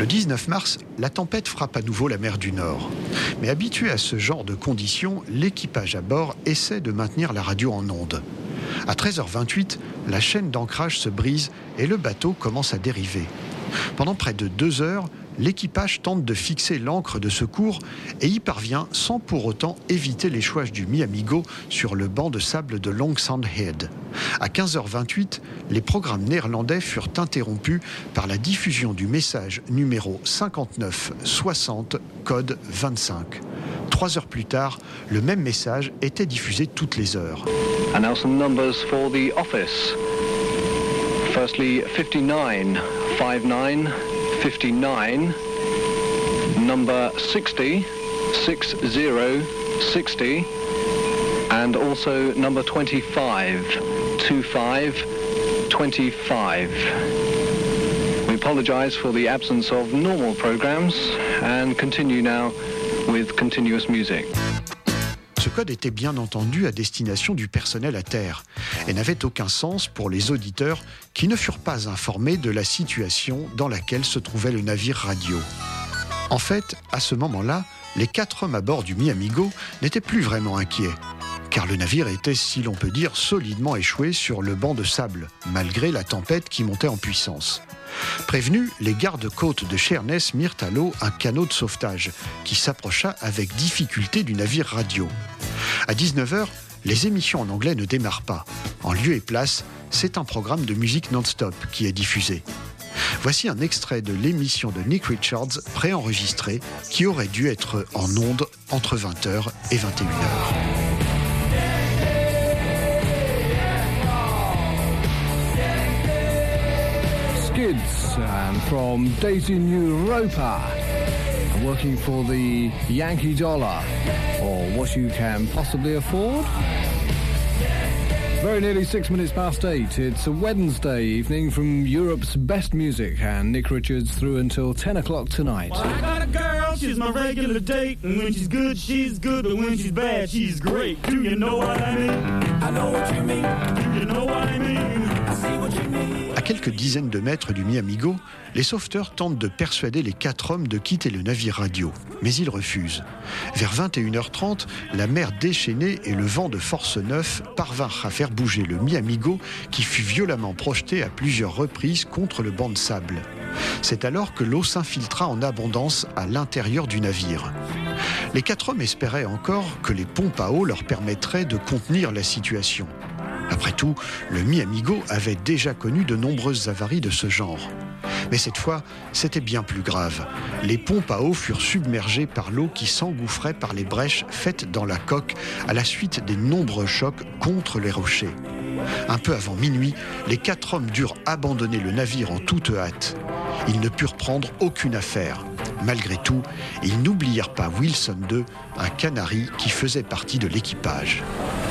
Le 19 mars, la tempête frappe à nouveau la mer du Nord. Mais habitué à ce genre de conditions, l'équipage à bord essaie de maintenir la radio en onde. À 13h28, la chaîne d'ancrage se brise et le bateau commence à dériver. Pendant près de 2 heures, l'équipage tente de fixer l'ancre de secours et y parvient sans pour autant éviter l'échouage du Mi-Amigo sur le banc de sable de Long Sound Head. À 15h28, les programmes néerlandais furent interrompus par la diffusion du message numéro 5960, code 25. 3 heures plus tard, le même message était diffusé toutes les heures. And now some numbers for the office. Firstly, 59, 59, 59, number 60, 60, 60, and also number 25, 25, 25. We apologize for the absence of normal programs and continue now with continuous music. Ce code était bien entendu à destination du personnel à terre et n'avait aucun sens pour les auditeurs qui ne furent pas informés de la situation dans laquelle se trouvait le navire radio. En fait, à ce moment-là, les 4 hommes à bord du Mi-Amigo n'étaient plus vraiment inquiets, car le navire était, si l'on peut dire, solidement échoué sur le banc de sable, malgré la tempête qui montait en puissance. Prévenus, les gardes-côtes de Sheerness mirent à l'eau un canot de sauvetage qui s'approcha avec difficulté du navire radio. À 19h, les émissions en anglais ne démarrent pas. En lieu et place, c'est un programme de musique non-stop qui est diffusé. Voici un extrait de l'émission de Nick Richards préenregistrée qui aurait dû être en ondes entre 20h et 21h. Skids and from Daisy New Roper, working for the Yankee dollar or what you can possibly afford. Very nearly 6 minutes past 8. It's a Wednesday evening from Europe's best music, and Nick Richards through until 10 o'clock tonight. Well, I got a girl, she's my regular date, and when she's good, but when she's bad, she's great. Do you know what I mean? I know what you mean. Do you know what I mean? I see what you mean. À quelques dizaines de mètres du Mi-Amigo, les sauveteurs tentent de persuader les 4 hommes de quitter le navire radio, mais ils refusent. Vers 21h30, la mer déchaînée et le vent de force 9 parvinrent à faire bouger le Mi-Amigo qui fut violemment projeté à plusieurs reprises contre le banc de sable. C'est alors que l'eau s'infiltra en abondance à l'intérieur du navire. Les 4 hommes espéraient encore que les pompes à eau leur permettraient de contenir la situation. Après tout, le Mi-Amigo avait déjà connu de nombreuses avaries de ce genre. Mais cette fois, c'était bien plus grave. Les pompes à eau furent submergées par l'eau qui s'engouffrait par les brèches faites dans la coque à la suite des nombreux chocs contre les rochers. Un peu avant minuit, les 4 hommes durent abandonner le navire en toute hâte. Ils ne purent prendre aucune affaire. Malgré tout, ils n'oublièrent pas Wilson II, un canari qui faisait partie de l'équipage.